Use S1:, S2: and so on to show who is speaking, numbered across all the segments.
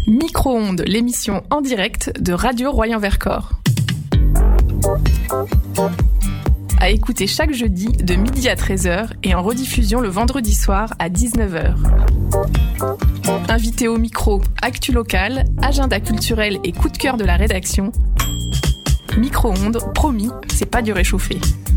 S1: Micro-ondes, l'émission en direct de Radio Royan-Vercors. À écouter chaque jeudi de midi à 13h et en rediffusion le vendredi soir à 19h. Invité au micro, actu locale, agenda culturel et coup de cœur de la rédaction. Micro-ondes, promis, c'est pas du réchauffé.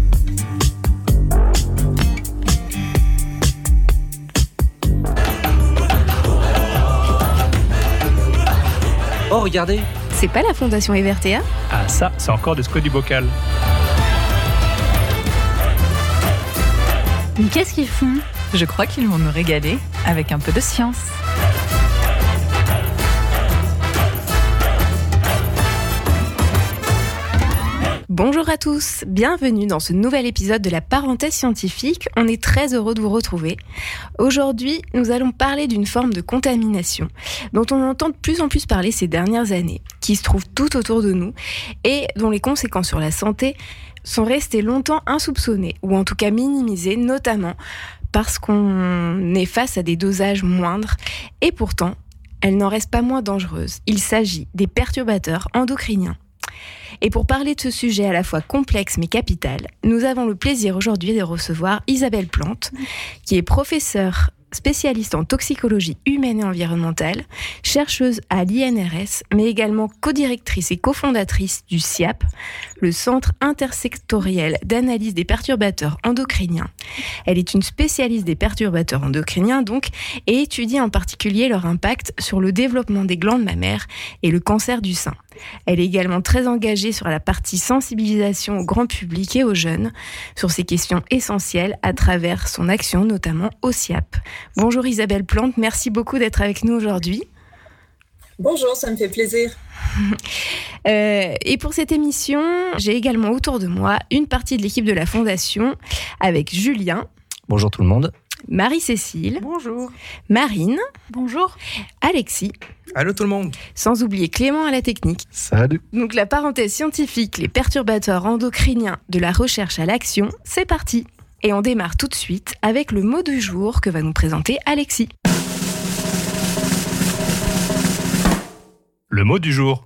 S2: Oh, regardez!
S3: C'est pas la Fondation Evertea?
S4: Ah ça, c'est encore de Sco du Bocal.
S5: Mais qu'est-ce qu'ils font? Je crois qu'ils vont nous régaler avec un peu de science.
S3: Bonjour à tous, bienvenue dans ce nouvel épisode de la parenthèse scientifique. On est très heureux de vous retrouver. Aujourd'hui, nous allons parler d'une forme de contamination dont on entend de plus en plus parler ces dernières années, qui se trouve tout autour de nous et dont les conséquences sur la santé sont restées longtemps insoupçonnées ou en tout cas minimisées, notamment parce qu'on est face à des dosages moindres et pourtant, elles n'en restent pas moins dangereuses. Il s'agit des perturbateurs endocriniens. Et pour parler de ce sujet à la fois complexe mais capital, nous avons le plaisir aujourd'hui de recevoir Isabelle Plante, qui est professeure spécialiste en toxicologie humaine et environnementale, chercheuse à l'INRS, mais également codirectrice et cofondatrice du CIAP, le Centre intersectoriel d'analyse des perturbateurs endocriniens. Elle est une spécialiste des perturbateurs endocriniens donc, et étudie en particulier leur impact sur le développement des glandes mammaires et le cancer du sein. Elle est également très engagée sur la partie sensibilisation au grand public et aux jeunes sur ces questions essentielles à travers son action, notamment au CIAP. Bonjour Isabelle Plante, merci beaucoup d'être avec nous aujourd'hui.
S6: Bonjour, ça me fait plaisir.
S3: Et pour cette émission, j'ai également autour de moi une partie de l'équipe de la Fondation avec Julien.
S2: Bonjour tout le monde.
S3: Marie-Cécile.
S7: Bonjour.
S3: Marine.
S7: Bonjour.
S3: Alexis.
S8: Allô tout le monde.
S3: Sans oublier Clément à la technique.
S8: Salut.
S3: Donc la parenthèse scientifique, les perturbateurs endocriniens de la recherche à l'action, c'est parti. Et on démarre tout de suite avec le mot du jour que va nous présenter Alexis.
S4: Le mot du jour.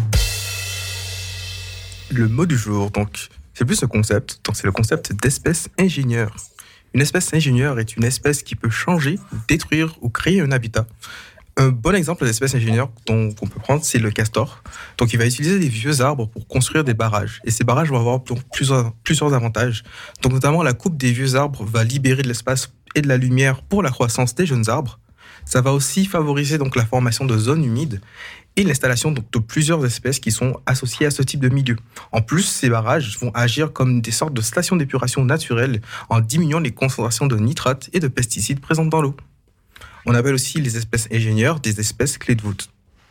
S8: Le mot du jour, donc, c'est plus ce concept. Donc, c'est le concept d'espèce ingénieure. Une espèce ingénieure est une espèce qui peut changer, détruire ou créer un habitat. Un bon exemple d'espèce ingénieure qu'on peut prendre, c'est le castor. Donc, il va utiliser des vieux arbres pour construire des barrages. Et ces barrages vont avoir donc plusieurs avantages. Donc, notamment, la coupe des vieux arbres va libérer de l'espace et de la lumière pour la croissance des jeunes arbres. Ça va aussi favoriser donc la formation de zones humides et l'installation donc de plusieurs espèces qui sont associées à ce type de milieu. En plus, ces barrages vont agir comme des sortes de stations d'épuration naturelles en diminuant les concentrations de nitrates et de pesticides présentes dans l'eau. On appelle aussi les espèces ingénieures des espèces clés de voûte.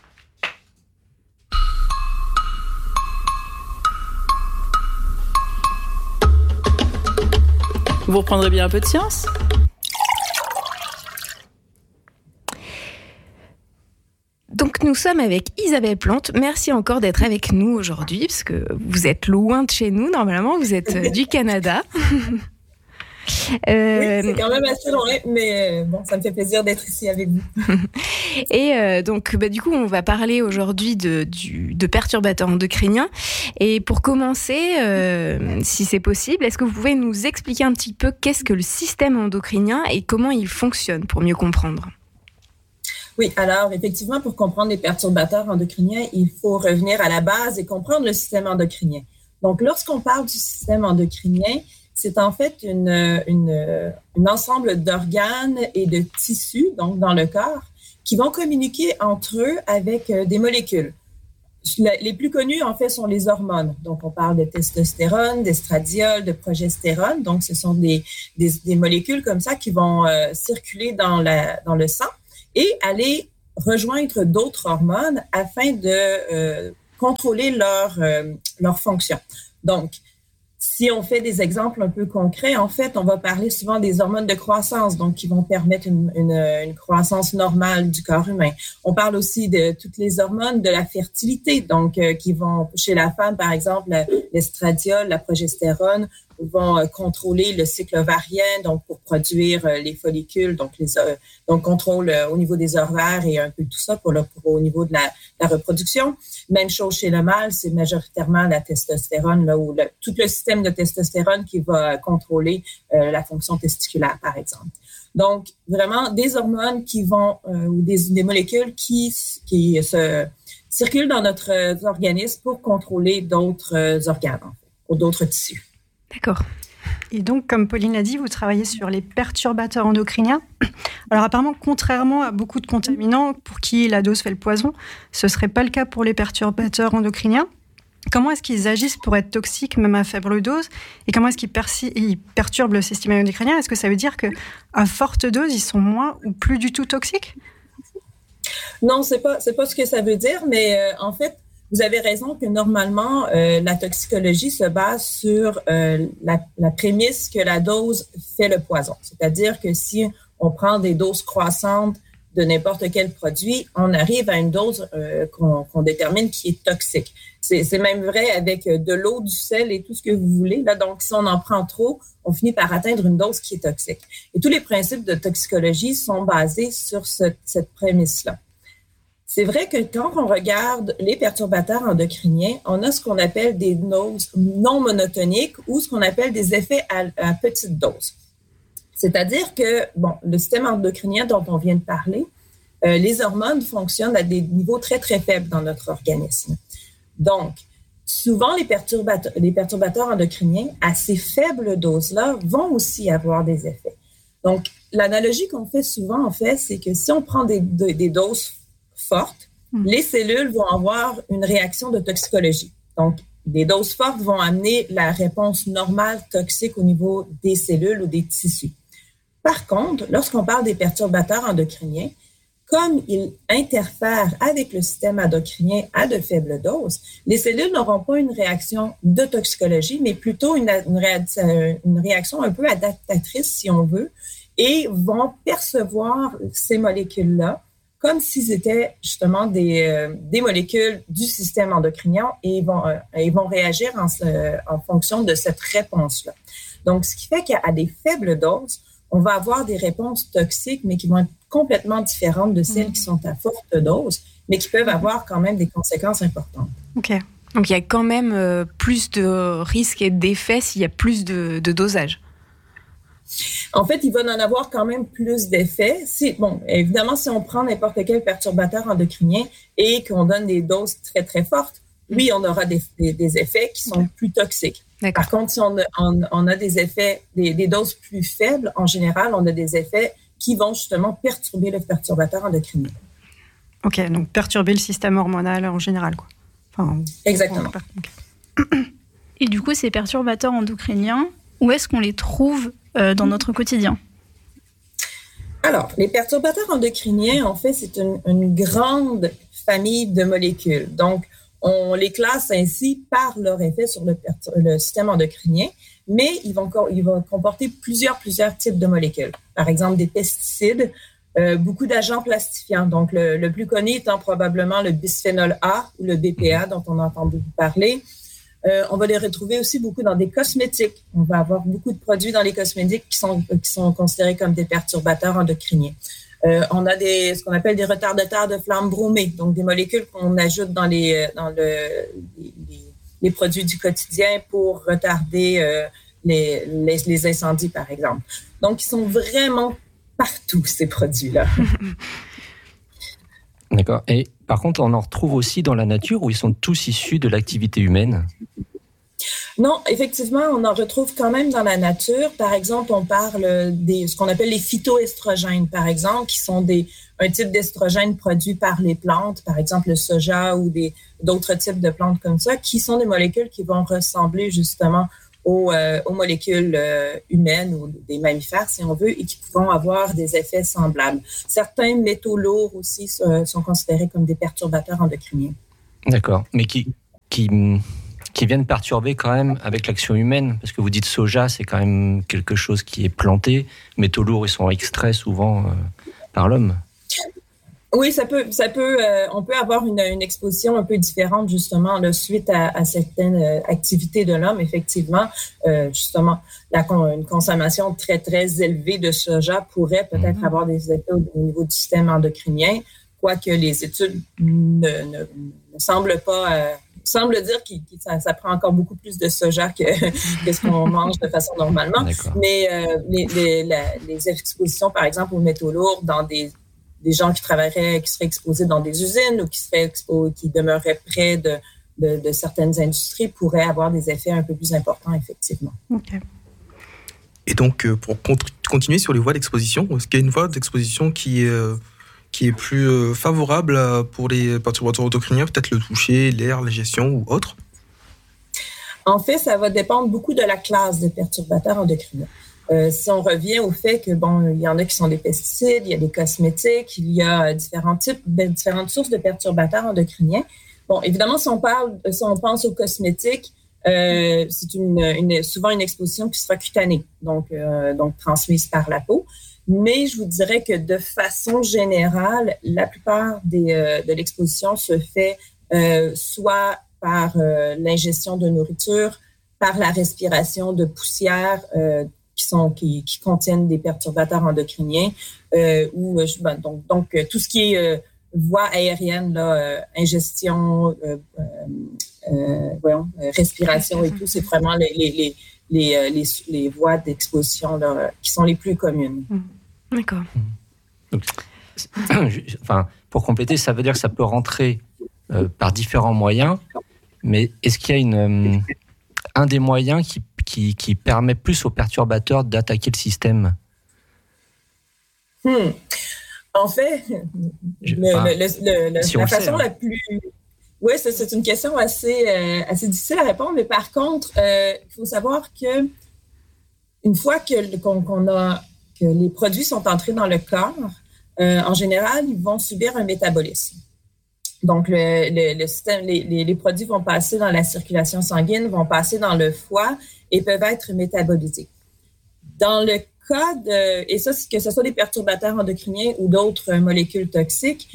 S5: Vous reprendrez bien un peu de science?
S3: Donc nous sommes avec Isabelle Plante. Merci encore d'être avec nous aujourd'hui, parce que vous êtes loin de chez nous, normalement, vous êtes du Canada.
S6: Oui, c'est quand même assez loin, mais bon, ça me fait plaisir d'être ici avec vous.
S3: Et donc, du coup, on va parler aujourd'hui de perturbateurs endocriniens. Et pour commencer, si c'est possible, est-ce que vous pouvez nous expliquer un petit peu qu'est-ce que le système endocrinien et comment il fonctionne pour mieux comprendre ?
S6: Oui, alors effectivement, pour comprendre les perturbateurs endocriniens, il faut revenir à la base et comprendre le système endocrinien. Donc, lorsqu'on parle du système endocrinien, c'est en fait un ensemble d'organes et de tissus, donc dans le corps, qui vont communiquer entre eux avec des molécules. Les plus connues, en fait, sont les hormones. Donc, on parle de testostérone, d'estradiol, de progestérone. Donc, ce sont des molécules comme ça qui vont circuler dans le sang et aller rejoindre d'autres hormones afin de contrôler leur fonction. Donc, si on fait des exemples un peu concrets, en fait, on va parler souvent des hormones de croissance, donc qui vont permettre une croissance normale du corps humain. On parle aussi de toutes les hormones de la fertilité, donc qui vont, chez la femme, par exemple, l'estradiol, la progestérone, vont contrôler le cycle ovarien, donc pour produire les follicules, donc contrôle au niveau des ovaires et un peu tout ça pour au niveau de la reproduction. Même chose chez le mâle, c'est majoritairement la testostérone, là où tout le système de testostérone qui va contrôler la fonction testiculaire, par exemple. Donc, vraiment, des hormones qui vont, ou des molécules qui se circulent dans notre organisme pour contrôler d'autres organes, en fait, ou d'autres tissus.
S3: D'accord.
S7: Et donc, comme Pauline l'a dit, vous travaillez sur les perturbateurs endocriniens. Alors apparemment, contrairement à beaucoup de contaminants pour qui la dose fait le poison, ce ne serait pas le cas pour les perturbateurs endocriniens. Comment est-ce qu'ils agissent pour être toxiques même à faible dose? Et comment est-ce qu'ils perturbent le système endocrinien? Est-ce que ça veut dire qu'à forte dose, ils sont moins ou plus du tout toxiques?
S6: Non, c'est pas ce que ça veut dire, mais en fait, vous avez raison que normalement, la toxicologie se base sur la prémisse que la dose fait le poison. C'est-à-dire que si on prend des doses croissantes de n'importe quel produit, on arrive à une dose qu'on détermine qui est toxique. C'est même vrai avec de l'eau, du sel et tout ce que vous voulez. Là, donc, si on en prend trop, on finit par atteindre une dose qui est toxique. Et tous les principes de toxicologie sont basés sur cette prémisse-là. C'est vrai que quand on regarde les perturbateurs endocriniens, on a ce qu'on appelle des doses non monotoniques ou ce qu'on appelle des effets à petite dose. C'est-à-dire que, le système endocrinien dont on vient de parler, les hormones fonctionnent à des niveaux très, très faibles dans notre organisme. Donc, souvent, les perturbateurs endocriniens, à ces faibles doses-là, vont aussi avoir des effets. Donc, l'analogie qu'on fait souvent, en fait, c'est que si on prend des doses fortes, les cellules vont avoir une réaction de toxicologie. Donc, des doses fortes vont amener la réponse normale toxique au niveau des cellules ou des tissus. Par contre, lorsqu'on parle des perturbateurs endocriniens, comme ils interfèrent avec le système endocrinien à de faibles doses, les cellules n'auront pas une réaction de toxicologie, mais plutôt une réaction un peu adaptatrice, si on veut, et vont percevoir ces molécules-là comme s'ils étaient justement des molécules du système endocrinien et ils vont réagir en fonction de cette réponse-là. Donc, ce qui fait qu'à des faibles doses, on va avoir des réponses toxiques, mais qui vont être complètement différentes de celles qui sont à forte dose, mais qui peuvent avoir quand même des conséquences importantes.
S3: OK. Donc, il y a quand même plus de risques et d'effets s'il y a plus de dosage.
S6: En fait, il va en avoir quand même plus d'effets. Évidemment, si on prend n'importe quel perturbateur endocrinien et qu'on donne des doses très, très fortes, oui, on aura des effets qui sont plus toxiques. D'accord. Par contre, si on a des effets, des doses plus faibles, en général, on a des effets qui vont justement perturber le perturbateur endocrinien.
S7: OK, donc perturber le système hormonal en général, quoi.
S6: Exactement.
S9: Et du coup, ces perturbateurs endocriniens, où est-ce qu'on les trouve dans notre quotidien?
S6: Alors, les perturbateurs endocriniens, en fait, c'est une grande famille de molécules. Donc, on les classe ainsi par leur effet sur le système endocrinien, mais ils vont comporter plusieurs types de molécules. Par exemple, des pesticides, beaucoup d'agents plastifiants. Donc, le plus connu étant probablement le bisphénol A ou le BPA dont on a entendu parler. On va les retrouver aussi beaucoup dans des cosmétiques. On va avoir beaucoup de produits dans les cosmétiques qui sont considérés comme des perturbateurs endocriniens. On a ce qu'on appelle des retardataires de flamme bromée, donc des molécules qu'on ajoute dans les produits du quotidien pour retarder les incendies, par exemple. Donc, ils sont vraiment partout, ces produits-là.
S2: D'accord. Et par contre, on en retrouve aussi dans la nature où ils sont tous issus de l'activité humaine?
S6: Non, effectivement, on en retrouve quand même dans la nature. Par exemple, on parle ce qu'on appelle les phytoestrogènes, par exemple, qui sont un type d'estrogène produit par les plantes, par exemple le soja ou d'autres types de plantes comme ça, qui sont des molécules qui vont ressembler justement aux molécules humaines ou des mammifères, si on veut, et qui vont avoir des effets semblables. Certains métaux lourds aussi sont considérés comme des perturbateurs endocriniens.
S2: D'accord, mais qui viennent perturber quand même avec l'action humaine, parce que vous dites soja, c'est quand même quelque chose qui est planté. Métaux lourds, ils sont extraits souvent par l'homme.
S6: Oui, on peut avoir une exposition un peu différente, justement, là, suite à certaines activités de l'homme. Effectivement, justement, une consommation très, très élevée de soja pourrait peut-être avoir des effets au niveau du système endocrinien, quoique les études ne semblent pas... semble dire que ça prend encore beaucoup plus de soja que ce qu'on mange de façon normalement.
S2: D'accord.
S6: Mais les expositions, par exemple, aux métaux lourds dans des gens qui seraient exposés dans des usines ou qui demeuraient près de certaines industries pourraient avoir des effets un peu plus importants, effectivement.
S7: Ok.
S8: Et donc, pour continuer sur les voies d'exposition, est-ce qu'il y a une voie d'exposition qui est plus favorable pour les perturbateurs endocriniens, peut-être le toucher, l'air, la digestion ou autre?
S6: En fait, ça va dépendre beaucoup de la classe de perturbateurs endocriniens. Si on revient au fait que, il y en a qui sont des pesticides, il y a des cosmétiques, il y a différentes sources de perturbateurs endocriniens. Bon, évidemment, si on pense aux cosmétiques, c'est souvent une exposition qui sera cutanée, donc transmise par la peau. Mais je vous dirais que de façon générale, la plupart de l'exposition se fait soit par l'ingestion de nourriture, par la respiration de poussières qui contiennent des perturbateurs endocriniens, donc tout ce qui est voie aérienne, là, ingestion, respiration et tout, c'est vraiment les voies d'exposition là, qui sont les plus communes.
S3: D'accord.
S2: Donc, pour compléter, ça veut dire que ça peut rentrer par différents moyens, mais est-ce qu'il y a un des moyens qui permet plus aux perturbateurs d'attaquer le système?
S6: En fait, la façon la plus... Oui, c'est une question assez difficile à répondre, mais par contre, il faut savoir que une fois que les produits sont entrés dans le corps, en général, ils vont subir un métabolisme. Donc, le système, les produits vont passer dans la circulation sanguine, vont passer dans le foie et peuvent être métabolisés. Dans le cas et ça, que ce soit des perturbateurs endocriniens ou d'autres molécules toxiques,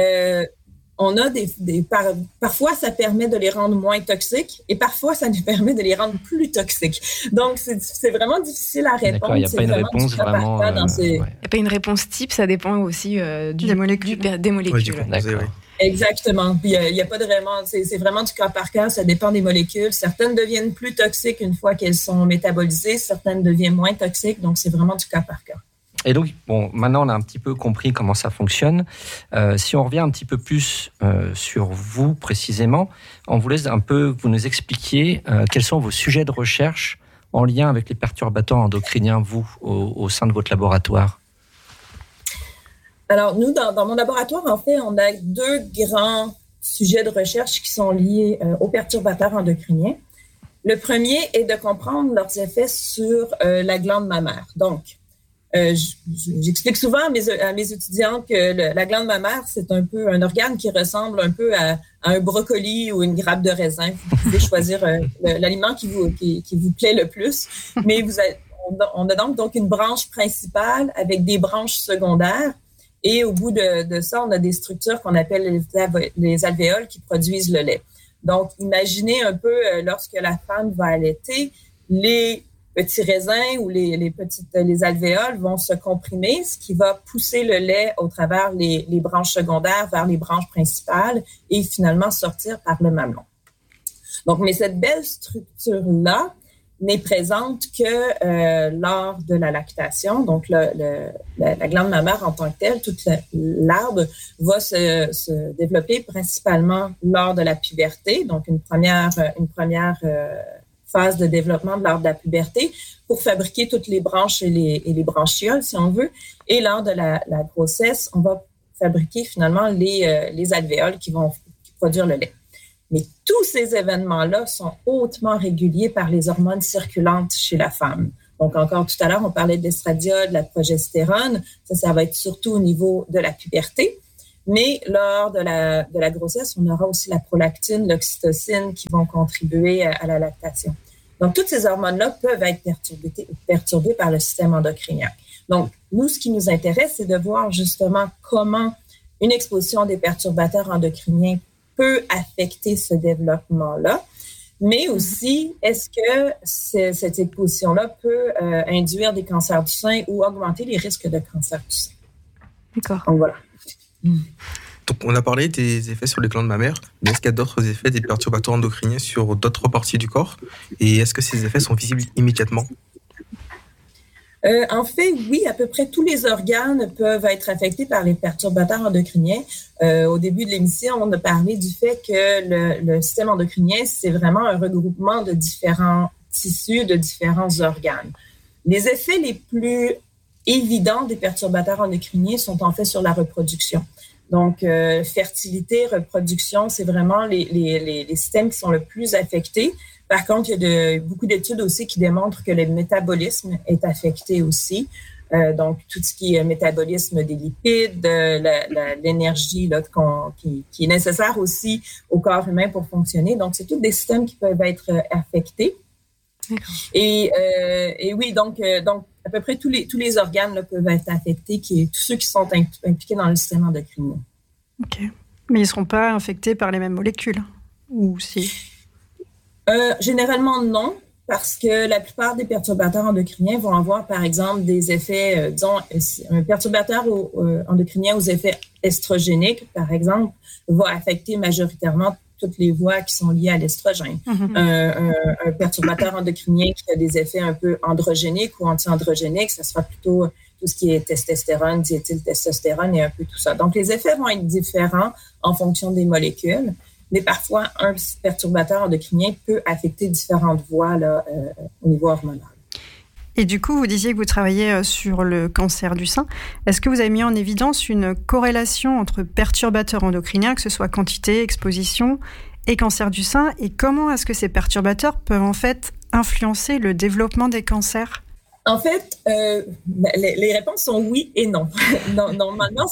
S6: on a parfois, ça permet de les rendre moins toxiques et parfois, ça nous permet de les rendre plus toxiques. Donc, c'est vraiment difficile à répondre.
S2: D'accord, il n'y a pas une réponse vraiment...
S3: Il n'y a pas une réponse type, ça dépend aussi des molécules.
S2: D'accord.
S8: Oui.
S6: Exactement. Puis, il n'y a pas de vraiment... C'est vraiment du cas par cas, ça dépend des molécules. Certaines deviennent plus toxiques une fois qu'elles sont métabolisées, certaines deviennent moins toxiques, donc c'est vraiment du cas par cas.
S2: Et donc, maintenant, on a un petit peu compris comment ça fonctionne. Si on revient un petit peu plus sur vous, précisément, on vous laisse un peu, vous nous expliquiez quels sont vos sujets de recherche en lien avec les perturbateurs endocriniens, vous, au sein de votre laboratoire.
S6: Alors, nous, dans mon laboratoire, en fait, on a 2 grands sujets de recherche qui sont liés aux perturbateurs endocriniens. Le premier est de comprendre leurs effets sur la glande mammaire. Donc, j'explique souvent à mes étudiants que la glande mammaire, c'est un peu un organe qui ressemble un peu à un brocoli ou une grappe de raisin. Vous pouvez choisir l'aliment qui vous plaît le plus. Mais on a donc une branche principale avec des branches secondaires. Et au bout de ça, on a des structures qu'on appelle les alvéoles qui produisent le lait. Donc, imaginez un peu lorsque la femme va allaiter, les petits raisins ou les alvéoles vont se comprimer, ce qui va pousser le lait au travers les branches secondaires vers les branches principales et finalement sortir par le mamelon. Donc, mais cette belle structure-là n'est présente que lors de la lactation. Donc, la glande mammaire en tant que telle, toute l'arbre va se développer principalement lors de la puberté. Donc, une première phase de développement de l'arbre de la puberté pour fabriquer toutes les branches et les branchioles, si on veut. Et lors de la grossesse, on va fabriquer finalement les alvéoles qui vont produire le lait. Mais tous ces événements-là sont hautement réguliers par les hormones circulantes chez la femme. Donc, encore tout à l'heure, on parlait de l'estradiol, de la progestérone. Ça va être surtout au niveau de la puberté. Mais lors de la grossesse, on aura aussi la prolactine, l'oxytocine qui vont contribuer à la lactation. Donc, toutes ces hormones-là peuvent être perturbées par le système endocrinien. Donc, nous, ce qui nous intéresse, c'est de voir justement comment une exposition des perturbateurs endocriniens peut affecter ce développement-là, mais aussi, est-ce que cette exposition-là peut induire des cancers du sein ou augmenter les risques de cancer du sein?
S3: D'accord.
S6: Donc, voilà.
S8: Donc, on a parlé des effets sur les glandes mammaires, mais est-ce qu'il y a d'autres effets des perturbateurs endocriniens sur d'autres parties du corps? Et est-ce que ces effets sont visibles immédiatement?
S6: En fait, oui, à peu près tous les organes peuvent être affectés par les perturbateurs endocriniens. Au début de l'émission, on a parlé du fait que le système endocrinien, c'est vraiment un regroupement de différents tissus, de différents organes. Les effets les plus évidents des perturbateurs endocriniens sont en fait sur la reproduction. Donc, fertilité, reproduction, c'est vraiment les systèmes qui sont le plus affectés. Par contre, il y a beaucoup d'études aussi qui démontrent que le métabolisme est affecté aussi. Donc, tout ce qui est métabolisme des lipides, l'énergie là, qui est nécessaire aussi au corps humain pour fonctionner. Donc, c'est tous des systèmes qui peuvent être affectés. Et oui, donc à peu près tous les organes là, peuvent être affectés, tous ceux qui sont impliqués dans le système endocrinien.
S7: OK. Mais ils ne seront pas infectés par les mêmes molécules, ou si?
S6: Généralement, non, parce que la plupart des perturbateurs endocriniens vont avoir, par exemple, des effets, disons, un perturbateur endocrinien aux effets estrogéniques, par exemple, va affecter majoritairement toutes les voies qui sont liées à l'estrogène. Un perturbateur endocrinien qui a des effets un peu androgéniques ou anti-androgéniques, ça sera plutôt tout ce qui est testostérone, diéthyltestostérone et un peu tout ça. Donc, les effets vont être différents en fonction des molécules. Mais parfois, un perturbateur endocrinien peut affecter différentes voies là, au niveau hormonal.
S7: Et du coup, vous disiez que vous travaillez sur le cancer du sein. Est-ce que vous avez mis en évidence une corrélation entre perturbateurs endocriniens, que ce soit quantité, exposition, et cancer du sein? Et comment est-ce que ces perturbateurs peuvent en fait influencer le développement des cancers?
S6: En fait, les réponses sont oui et non. Normalement,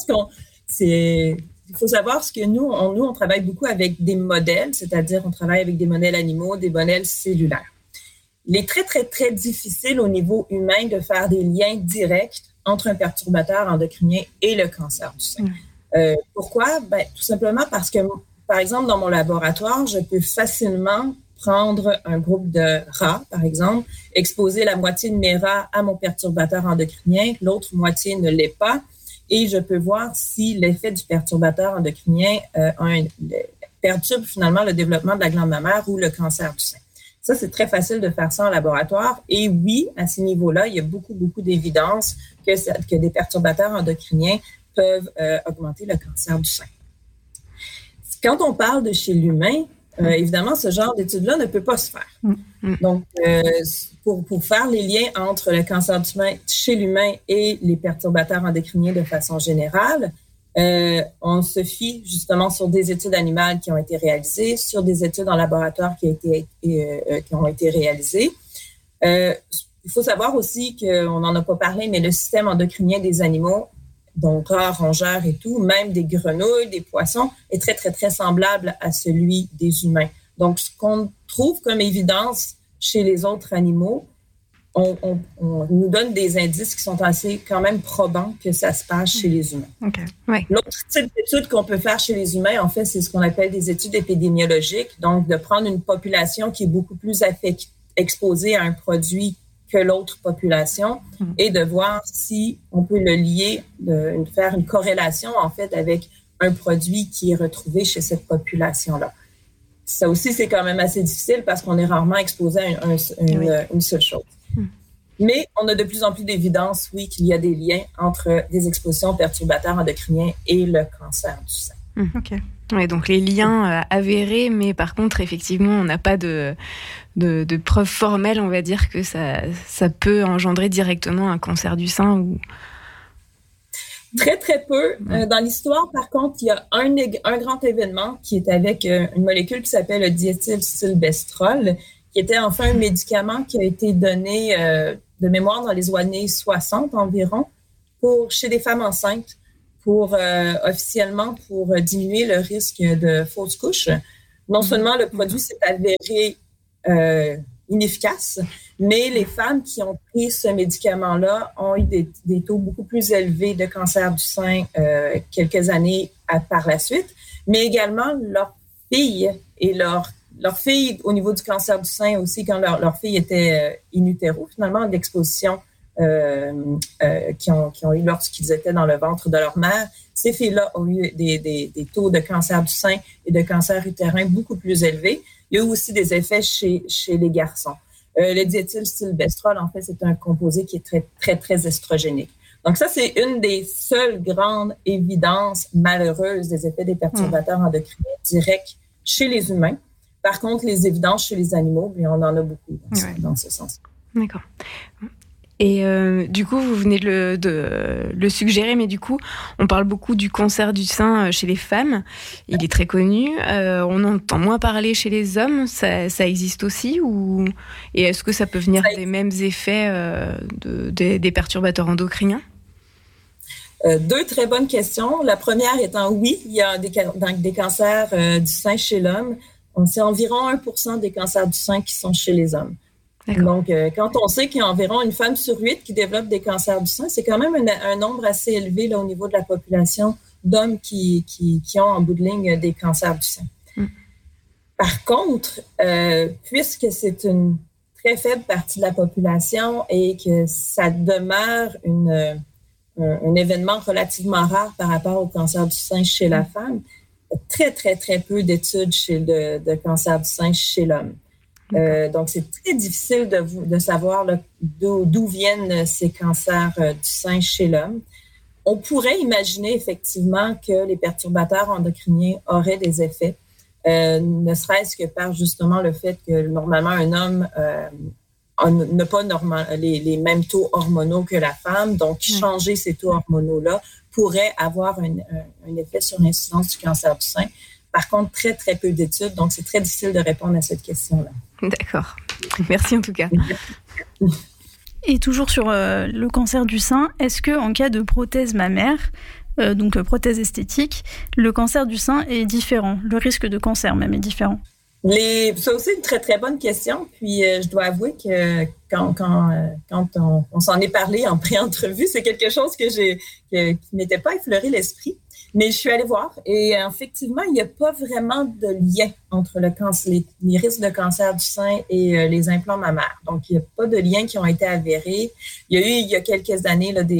S6: il faut savoir que nous, on travaille beaucoup avec des modèles, c'est-à-dire on travaille avec des modèles animaux, des modèles cellulaires. Il est très, très, très difficile au niveau humain de faire des liens directs entre un perturbateur endocrinien et le cancer du sein. Pourquoi? Tout simplement parce que, par exemple, dans mon laboratoire, je peux facilement prendre un groupe de rats, par exemple, exposer la moitié de mes rats à mon perturbateur endocrinien, l'autre moitié ne l'est pas, et je peux voir si l'effet du perturbateur endocrinien perturbe finalement le développement de la glande mammaire ou le cancer du sein. Ça, c'est très facile de faire ça en laboratoire. Et oui, à ce niveau-là, il y a beaucoup, beaucoup d'évidence que des perturbateurs endocriniens peuvent augmenter le cancer du sein. Quand on parle de chez l'humain, évidemment, ce genre d'études-là ne peut pas se faire. Donc, pour faire les liens entre le cancer du sein chez l'humain et les perturbateurs endocriniens de façon générale, on se fie justement sur des études animales qui ont été réalisées, sur des études en laboratoire qui ont été réalisées. Il faut savoir aussi qu'on n'en a pas parlé, mais le système endocrinien des animaux, donc rats, rongeurs et tout, même des grenouilles, des poissons, est très, très, très semblable à celui des humains. Donc, ce qu'on trouve comme évidence chez les autres animaux, on nous donne des indices qui sont assez quand même probants que ça se passe chez les humains.
S3: Okay. Ouais.
S6: L'autre type d'études qu'on peut faire chez les humains, en fait, c'est ce qu'on appelle des études épidémiologiques, donc de prendre une population qui est beaucoup plus exposée à un produit que l'autre population et de voir si on peut le lier, de faire une corrélation, en fait, avec un produit qui est retrouvé chez cette population-là. Ça aussi, c'est quand même assez difficile parce qu'on est rarement exposé à une seule chose. Mais on a de plus en plus d'évidence, oui, qu'il y a des liens entre des expositions aux perturbateurs endocriniens et le cancer du sein.
S3: OK. Ouais, donc les liens avérés, mais par contre, effectivement, on n'a pas de preuves formelles, on va dire, que ça peut engendrer directement un cancer du sein ou...
S6: Très, très peu. Dans l'histoire, par contre, il y a un grand événement qui est avec une molécule qui s'appelle le diéthylstilbestrol, qui était enfin un médicament qui a été donné de mémoire dans les années 60 environ chez des femmes enceintes officiellement pour diminuer le risque de fausse couche. Non seulement le produit s'est avéré inefficace, mais les femmes qui ont pris ce médicament-là ont eu des taux beaucoup plus élevés de cancer du sein quelques années par la suite, mais également leurs filles et leurs filles au niveau du cancer du sein aussi, quand leurs filles étaient in utero, finalement, d'exposition qui ont eu lorsqu'ils étaient dans le ventre de leur mère. Ces filles-là ont eu des taux de cancer du sein et de cancer utérin beaucoup plus élevés. Il y a eu aussi des effets chez les garçons. Le diéthylstilbestrol, en fait, c'est un composé qui est très, très, très estrogénique. Donc ça, c'est une des seules grandes évidences malheureuses des effets des perturbateurs endocriniens directs chez les humains. Par contre, les évidences chez les animaux, on en a beaucoup dans ce sens.
S3: D'accord. Et du coup, vous venez de le suggérer, mais du coup, on parle beaucoup du cancer du sein chez les femmes. Il est très connu. On entend moins parler chez les hommes. Ça existe aussi et est-ce que ça peut venir des mêmes effets des perturbateurs endocriniens?
S6: Deux très bonnes questions. La première étant oui, il y a des cancers du sein chez l'homme. C'est environ 1% des cancers du sein qui sont chez les hommes. D'accord. Donc, quand on sait qu'il y a environ une femme sur 8 qui développe des cancers du sein, c'est quand même un nombre assez élevé là, au niveau de la population d'hommes qui ont en bout de ligne des cancers du sein. Par contre, puisque c'est une très faible partie de la population et que ça demeure un événement relativement rare par rapport au cancer du sein chez la femme, il y a très, très, très peu d'études de cancer du sein chez l'homme. Donc, c'est très difficile de savoir là, d'où viennent ces cancers du sein chez l'homme. On pourrait imaginer effectivement que les perturbateurs endocriniens auraient des effets, ne serait-ce que par justement le fait que normalement un homme n'a pas les mêmes taux hormonaux que la femme, donc changer ces taux hormonaux-là pourrait avoir un effet sur l'incidence du cancer du sein. Par contre, très, très peu d'études, donc c'est très difficile de répondre à cette question-là.
S3: D'accord. Merci en tout cas.
S9: Et toujours sur le cancer du sein, est-ce qu'en cas de prothèse mammaire, donc prothèse esthétique, le cancer du sein est différent? Le risque de cancer même est différent?
S6: C'est aussi une très, très bonne question. Puis, je dois avouer que quand on s'en est parlé en pré-entrevue, c'est quelque chose qui m'était pas effleuré l'esprit. Mais je suis allée voir et effectivement, il n'y a pas vraiment de lien entre les risques de cancer du sein et les implants mammaires. Donc, il n'y a pas de lien qui ont été avérés. Il y a eu, il y a quelques années, là,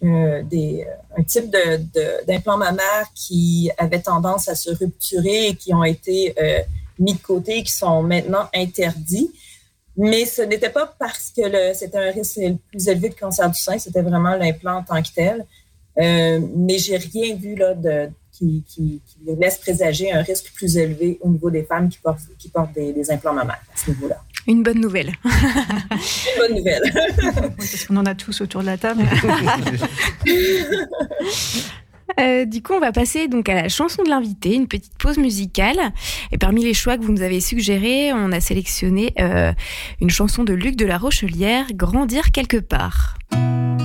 S6: un type d'implants mammaires qui avait tendance à se rupturer et qui ont été mis de côté et qui sont maintenant interdits. Mais ce n'était pas parce que c'était un risque plus élevé de cancer du sein, c'était vraiment l'implant en tant que tel. Mais j'ai rien vu là qui laisse présager un risque plus élevé au niveau des femmes qui portent des implants mammaires à ce niveau-là.
S3: Une bonne nouvelle.
S6: Une bonne nouvelle.
S7: Oui, parce qu'on en a tous autour de la table.
S3: Du coup, on va passer donc à la chanson de l'invité, une petite pause musicale. Et parmi les choix que vous nous avez suggérés, on a sélectionné une chanson de Luc de la Rochelière, Grandir quelque part.